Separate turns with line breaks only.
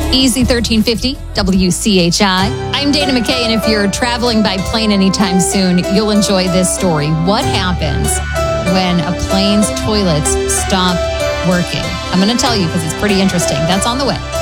Easy 1350 WCHI. I'm Dana McKay, and if you're traveling by plane anytime soon, you'll enjoy this story. What happens when a plane's toilets stop working? I'm going to tell you because it's pretty interesting. That's on the way.